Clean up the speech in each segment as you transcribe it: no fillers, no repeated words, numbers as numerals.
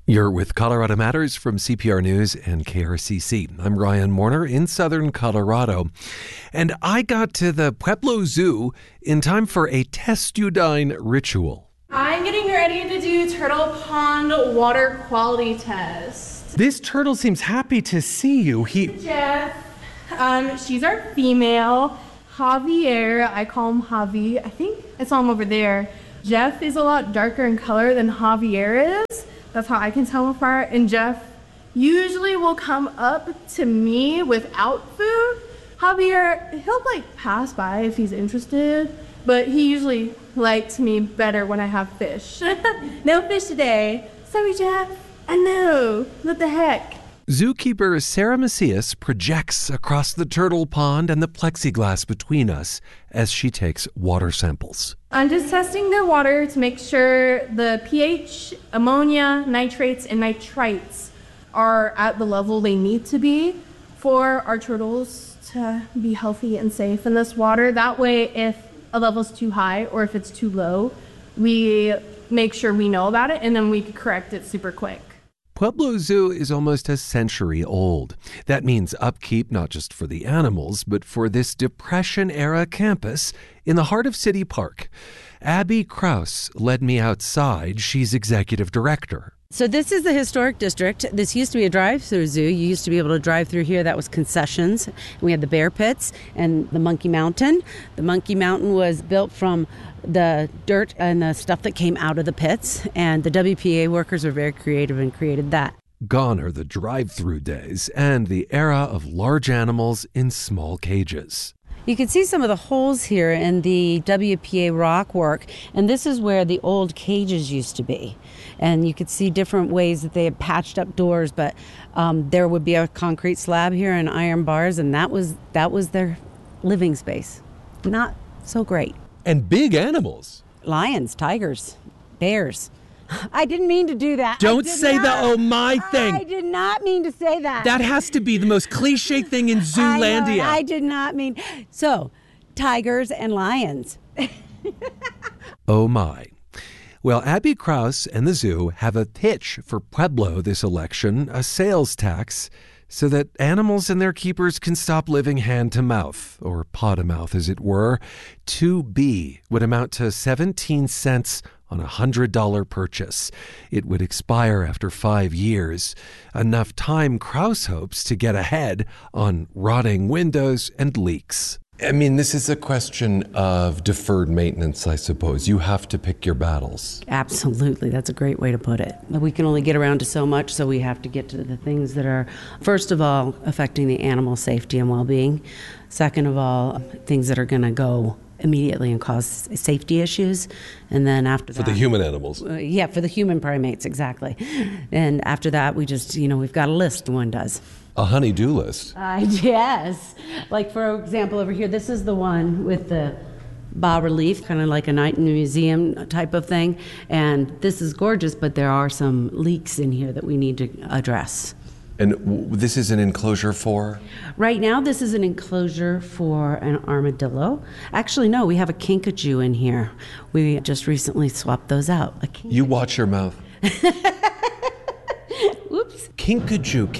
You're with Colorado Matters from CPR News and KRCC. I'm Ryan Warner in southern Colorado. And I got to the Pueblo Zoo in time for a Testudine ritual. I'm getting ready to do Turtle Pond water quality test. This turtle seems happy to see you. Jeff, she's our female. Javier, I call him Javi. I think I saw him over there. Jeff is a lot darker in color than Javier is. That's how I can tell them apart. And Jeff usually will come up to me without food. Javier, he'll pass by if he's interested, but he usually likes me better when I have fish. No fish today. Sorry, Jeff. I know. What the heck? Zookeeper Sarah Macias projects across the turtle pond and the plexiglass between us as she takes water samples. I'm just testing their water to make sure the pH, ammonia, nitrates, and nitrites are at the level they need to be for our turtles to be healthy and safe in this water. That way, if a level's too high or if it's too low, we make sure we know about it and then we can correct it super quick. Pueblo Zoo is almost a century old. That means upkeep not just for the animals, but for this Depression-era campus in the heart of City Park. Abby Kraus led me outside. She's executive director. So this is the historic district. This used to be a drive-through zoo. You used to be able to drive through here. That was concessions. We had the bear pits and the Monkey Mountain. The Monkey Mountain was built from the dirt and the stuff that came out of the pits, and the WPA workers were very creative and created that. Gone are the drive-through days and the era of large animals in small cages. You can see some of the holes here in the WPA rock work, and this is where the old cages used to be. And you could see different ways that they had patched up doors, but there would be a concrete slab here and iron bars, and that was their living space. Not so great. And big animals. Lions, tigers, bears. I didn't mean to do that. Don't say the oh my thing. I did not mean to say that. That has to be the most cliche thing in Zoolandia. I did not mean. So, tigers and lions. Oh my. Well, Abby Kraus and the zoo have a pitch for Pueblo this election, a sales tax, so that animals and their keepers can stop living hand to mouth, or paw to mouth as it were. 2B would amount to 17 cents on a $100 purchase. It would expire after 5 years, enough time Kraus hopes to get ahead on rotting windows and leaks. I mean, this is a question of deferred maintenance, I suppose. You have to pick your battles. Absolutely. That's a great way to put it. But we can only get around to so much, so we have to get to the things that are, first of all, affecting the animal safety and well-being. Second of all, things that are going to go immediately and cause safety issues. And then after that... For the human animals. Yeah, for the human primates, exactly. And after that, we just, we've got a list one does. A honey-do list. Yes. Like, for example, over here, this is the one with the bas-relief, kind of like a night in a museum type of thing. And this is gorgeous, but there are some leaks in here that we need to address. And this is an enclosure for? Right now, this is an enclosure for an armadillo. Actually, no, we have a kinkajou in here. We just recently swapped those out. You watch your mouth. Oops. Kinkajou,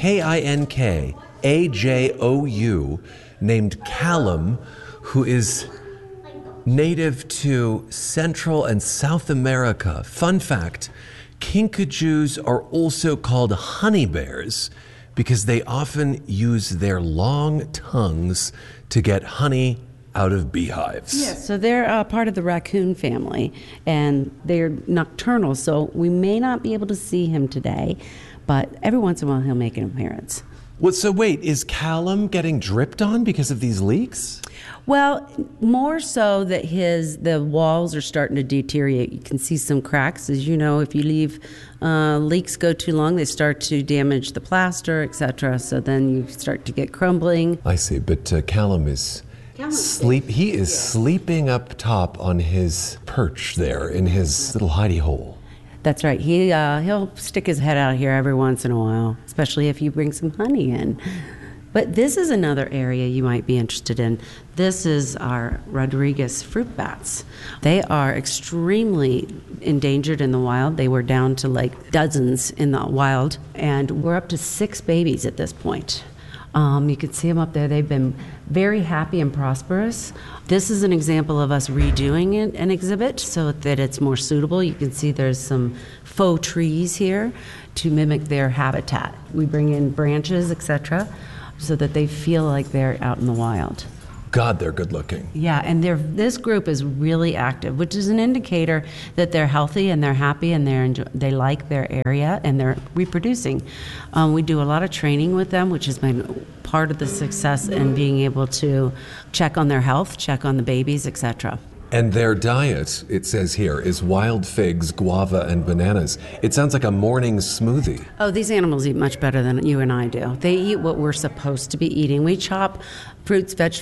Kinkajou, named Callum, who is native to Central and South America. Fun fact, kinkajous are also called honey bears because they often use their long tongues to get honey out of beehives. Yes, so they're part of the raccoon family, and they're nocturnal, so we may not be able to see him today, but every once in a while he'll make an appearance. Well, so wait, is Callum getting dripped on because of these leaks? Well, more so that the walls are starting to deteriorate. You can see some cracks. As you know, if you leave leaks go too long, they start to damage the plaster, etc. So then you start to get crumbling. I see, but Callum is sleeping up top on his perch there in his little hidey hole. That's right. He'll stick his head out here every once in a while, especially if you bring some honey in. But this is another area you might be interested in. This is our Rodriguez fruit bats. They are extremely endangered in the wild. They were down to like dozens in the wild, and we're up to 6 babies at this point. You can see them up there. They've been very happy and prosperous. This is an example of us redoing an exhibit so that it's more suitable. You can see there's some faux trees here to mimic their habitat. We bring in branches, etc., so that they feel like they're out in the wild. God, they're good looking. Yeah, and this group is really active, which is an indicator that they're healthy and they're happy and they like their area and they're reproducing. We do a lot of training with them, which has been part of the success in being able to check on their health, check on the babies, etc. And their diet, it says here, is wild figs, guava, and bananas. It sounds like a morning smoothie. Oh, these animals eat much better than you and I do. They eat what we're supposed to be eating. We chop fruits, vegetables,